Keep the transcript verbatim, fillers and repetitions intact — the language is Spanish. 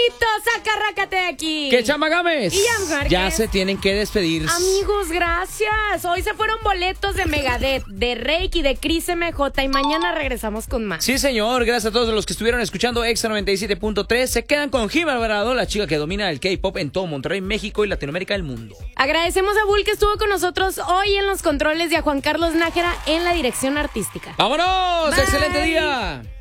Sacarrácate de aquí. ¿Qué, Chama Gámez? Y Ian Márquez. Ya se tienen que despedir. Amigos, gracias. Hoy se fueron boletos de Megadeth, de Reiki, de Cris M J y mañana regresamos con más. Sí, señor. Gracias a todos los que estuvieron escuchando Exa noventa y siete punto tres. Se quedan con Jim Alvarado, la chica que domina el K-pop en todo Monterrey, México y Latinoamérica del mundo. Agradecemos a Bull que estuvo con nosotros hoy en los controles y a Juan Carlos Nájera en la dirección artística. ¡Vámonos! Bye. ¡Excelente día!